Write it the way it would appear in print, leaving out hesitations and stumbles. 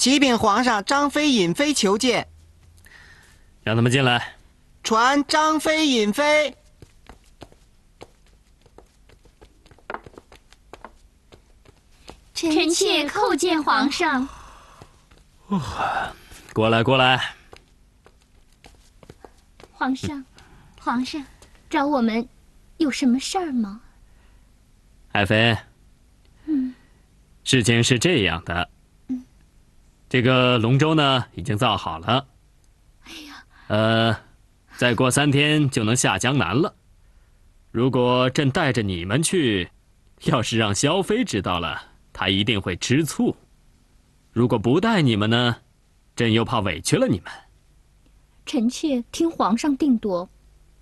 启禀皇上，张飞、尹飞求见。 让他们进来。 传张飞、尹飞。 臣妾叩见皇上。 过来，过来。 皇上，皇上，找我们有什么事儿吗？ 爱妃，事情是这样的，这个龙舟呢已经造好了，再过3天就能下江南了。如果朕带着你们去，要是让萧妃知道了，她一定会吃醋。如果不带你们呢，朕又怕委屈了你们。 臣妾听皇上定夺，